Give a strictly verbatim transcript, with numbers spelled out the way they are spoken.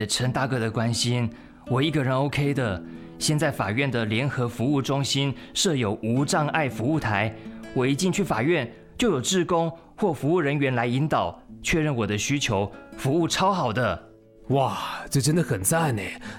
陈大哥的关心，我一个人 OK 的。现在法院的联合服务中心设有无障碍服务台，我一进去法院就有志工或服务人员来引导，确认我的需求，服务超好的。 哇，这真的很赞呢！